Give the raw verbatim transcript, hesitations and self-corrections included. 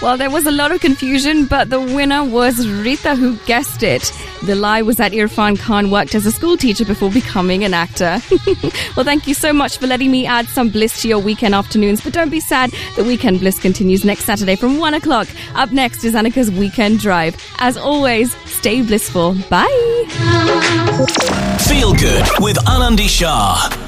Well, there was a lot of confusion, but the winner was Rita, who guessed it. The lie was that Irfan Khan worked as a school teacher before becoming an actor. Well, thank you so much for letting me add some bliss to your weekend afternoons. But don't be sad, the Weekend Bliss continues next Saturday from one o'clock. Up next is Annika's Weekend Drive. As always, stay blissful. Bye. Feel good with Anandi Shah.